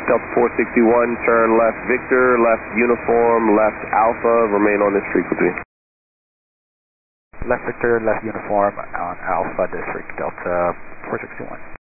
Delta 461, turn left Victor, left Uniform, left Alpha, remain on this frequency. Left Victor, left Uniform on Alpha District, Delta 461.